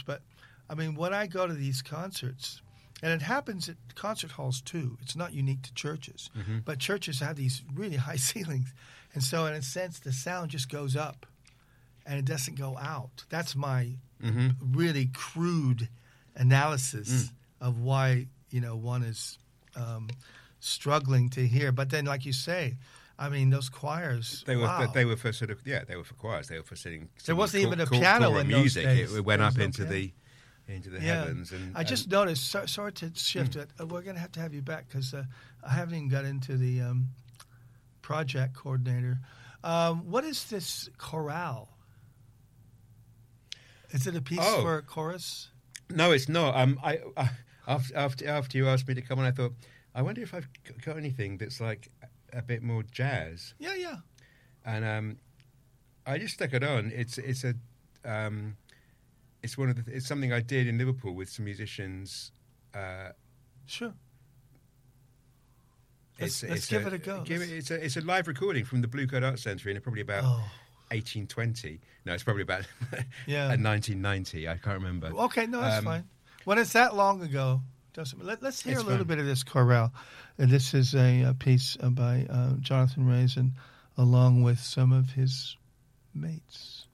but I mean, when I go to these concerts, and it happens at concert halls too. It's not unique to churches, but churches have these really high ceilings, and so in a sense, the sound just goes up, and it doesn't go out. That's my really crude analysis of why one is struggling to hear. But then, like you say, I mean, those choirs. They were wow. they were for sort of they were for choirs. They were for singing. There wasn't even a piano in those music. days. It went up no into piano. into the heavens. And I just noticed. Sorry to shift it. We're going to have you back because I haven't even got into the project coordinator. What is this chorale? Is it a piece for a chorus? No, it's not. After you asked me to come on, I thought, I wonder if I've got anything that's like a bit more jazz. Yeah. And I just stuck it on. It's something I did in Liverpool with some musicians. Sure. Let's give it a go. It's a live recording from the Blue Coat Arts Centre in probably about 1820. No, it's probably about 1990. I can't remember. Okay, no, that's fine. When it's that long ago, let's hear a little bit of this chorale. And this is a piece by Jonathan Raisin, along with some of his mates.